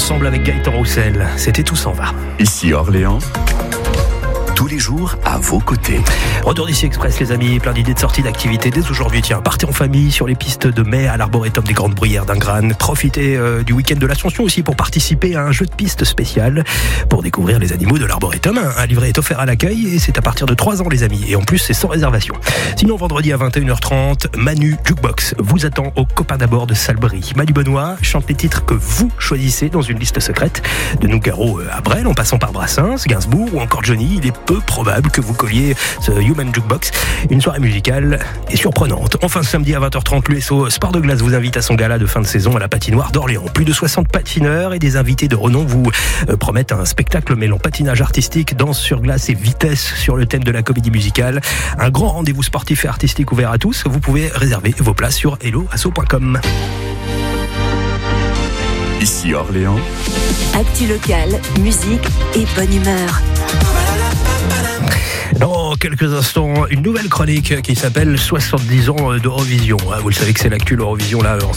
ensemble avec Gaëtan Roussel. C'était Tout s'en va. Ici Orléans, tous les jours à vos côtés. Retour d'ici Express les amis, plein d'idées de sorties, d'activités dès aujourd'hui. Tiens, partez en famille sur les pistes de mai à l'Arboretum des Grandes Bruyères d'Ingrane. Profitez du week-end de l'Ascension aussi pour participer à un jeu de piste spécial pour découvrir les animaux de l'Arboretum. Un livret est offert à l'accueil et c'est à partir de 3 ans les amis. Et en plus c'est sans réservation. Sinon vendredi à 21h30, Manu Jukebox vous attend au Copain d'Abord de Salbris. Manu Benoît chante les titres que vous choisissez dans une liste secrète de Nougaro à Brel en passant par Brassens, Gainsbourg ou encore Johnny. Il est peu probable que vous colliez ce Human Jukebox. Une soirée musicale et surprenante. Enfin, samedi à 20h30, l'USO Sport de Glace vous invite à son gala de fin de saison à la patinoire d'Orléans. Plus de 60 patineurs et des invités de renom vous promettent un spectacle mêlant patinage artistique, danse sur glace et vitesse sur le thème de la comédie musicale. Un grand rendez-vous sportif et artistique ouvert à tous. Vous pouvez réserver vos places sur helloasso.com. Ici Orléans, Actu locale, musique et bonne humeur. Dans quelques instants, une nouvelle chronique qui s'appelle 70 ans d'Eurovision. Vous le savez que c'est l'actu l'Eurovision là en